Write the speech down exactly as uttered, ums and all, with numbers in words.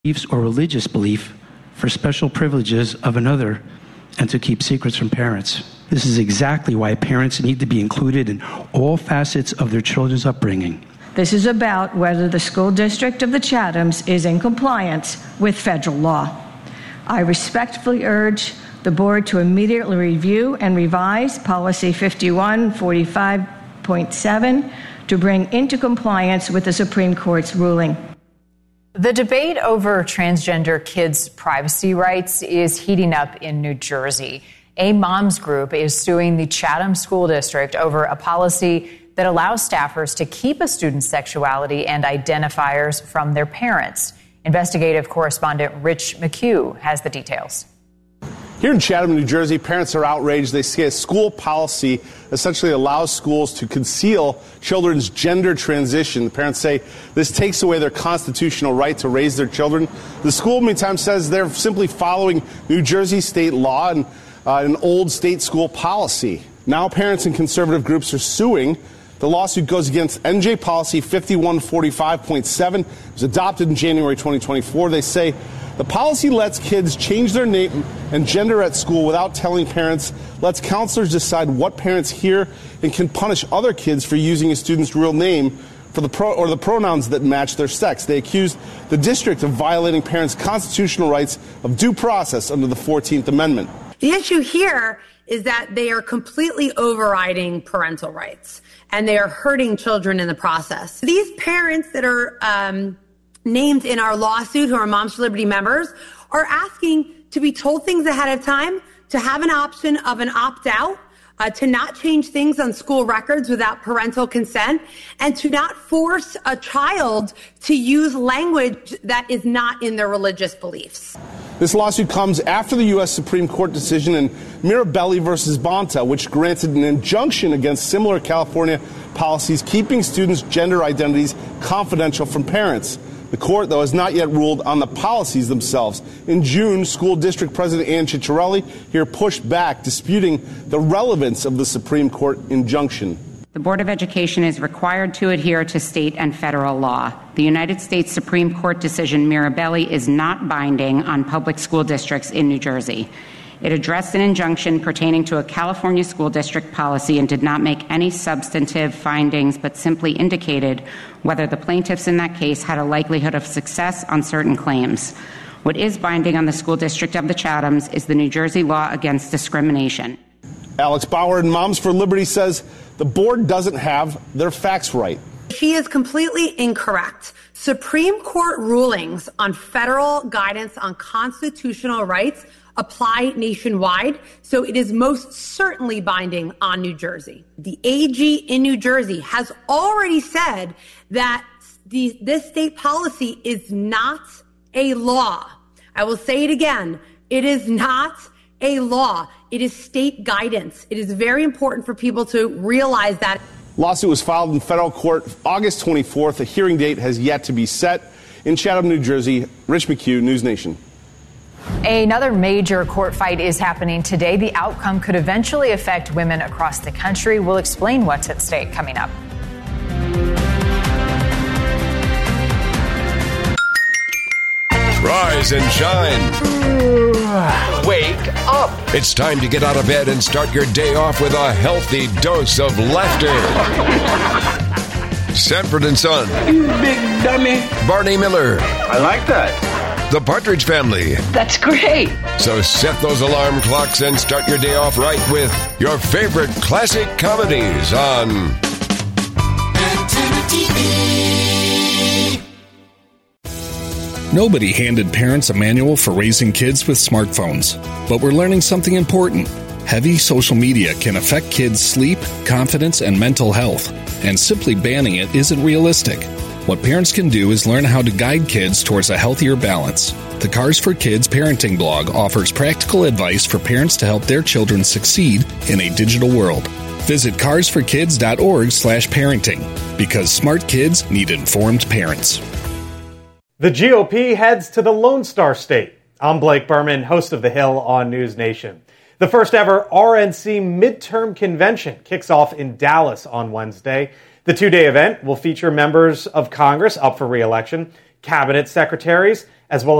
beliefs or religious belief for special privileges of another and to keep secrets from parents. This is exactly why parents need to be included in all facets of their children's upbringing. This is about whether the school district of the Chathams is in compliance with federal law. I respectfully urge the board to immediately review and revise Policy fifty-one forty-five point seven to bring into compliance with the Supreme Court's ruling. The debate over transgender kids' privacy rights is heating up in New Jersey. A Moms Group is suing the Chatham School District over a policy that allows staffers to keep a student's sexuality and identifiers from their parents. Investigative correspondent Rich McHugh has the details. Here in Chatham, New Jersey, parents are outraged. They say a school policy essentially allows schools to conceal children's gender transition. The parents say this takes away their constitutional right to raise their children. The school, meantime, says they're simply following New Jersey state law and uh, an old state school policy. Now parents and conservative groups are suing. The lawsuit goes against N J Policy fifty-one forty-five point seven. It was adopted in January twenty twenty-four. They say the policy lets kids change their name and gender at school without telling parents, lets counselors decide what parents hear, and can punish other kids for using a student's real name for the pro or the pronouns that match their sex. They accused the district of violating parents' constitutional rights of due process under the fourteenth Amendment. The issue here is that they are completely overriding parental rights, and they are hurting children in the process. These parents that are um, named in our lawsuit, who are Moms for Liberty members, are asking to be told things ahead of time, to have an option of an opt-out, uh, to not change things on school records without parental consent, and to not force a child to use language that is not in their religious beliefs. This lawsuit comes after the U S Supreme Court decision in Mirabelli versus Bonta, which granted an injunction against similar California policies keeping students' gender identities confidential from parents. The court, though, has not yet ruled on the policies themselves. In June, school district president Ann Ciccarelli here pushed back, disputing the relevance of the Supreme Court injunction. The Board of Education is required to adhere to state and federal law. The United States Supreme Court decision Mirabelli is not binding on public school districts in New Jersey. It addressed an injunction pertaining to a California school district policy and did not make any substantive findings, but simply indicated whether the plaintiffs in that case had a likelihood of success on certain claims. What is binding on the school district of the Chathams is the New Jersey law against discrimination. Alex Bauer and Moms for Liberty says the board doesn't have their facts right. She is completely incorrect. Supreme Court rulings on federal guidance on constitutional rights apply nationwide, so it is most certainly binding on New Jersey. The A G in New Jersey has already said that the, this state policy is not a law. I will say it again. It is not a law. It is state guidance. It is very important for people to realize that. Lawsuit was filed in federal court August twenty-fourth. A hearing date has yet to be set. In Chatham, New Jersey, Rich McHugh, News Nation. Another major court fight is happening today. The outcome could eventually affect women across the country. We'll explain what's at stake coming up. Rise and shine. Wake up. It's time to get out of bed and start your day off with a healthy dose of laughter. Sanford and Son. You big dummy. Barney Miller. I like that. The Partridge Family. That's great. So set those alarm clocks and start your day off right with your favorite classic comedies on Antenna T V. Nobody handed parents a manual for raising kids with smartphones, but we're learning something important. Heavy social media can affect kids' sleep, confidence, and mental health, and simply banning it isn't realistic. What parents can do is learn how to guide kids towards a healthier balance. The Cars for Kids parenting blog offers practical advice for parents to help their children succeed in a digital world. Visit cars for kids dot org slash parenting, because smart kids need informed parents. The G O P heads to the Lone Star State. I'm Blake Berman, host of The Hill on News Nation. The first ever R N C midterm convention kicks off in Dallas on Wednesday. The two-day event will feature members of Congress up for re-election, cabinet secretaries, as well